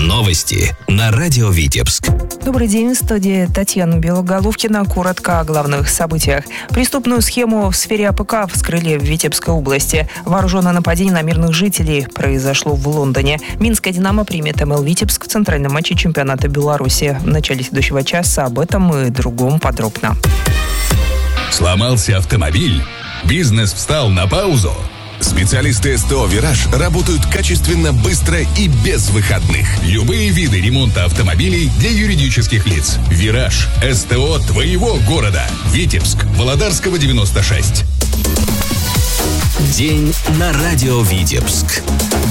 Новости на радио Витебск. Добрый день, в студии Татьяна Белоголовкина. Коротко о главных событиях. Преступную схему в сфере АПК вскрыли в Витебской области. Вооруженное нападение на мирных жителей произошло в Лондоне. Минская «Динамо» примет МЛ Витебск в центральном матче чемпионата Беларуси. В начале следующего часа об этом и другом подробно. Сломался автомобиль? Бизнес встал на паузу? Специалисты СТО «Вираж» работают качественно, быстро и без выходных. Любые виды ремонта автомобилей для юридических лиц. «Вираж» – СТО твоего города. Витебск, Володарского, 96. День на радио Витебск.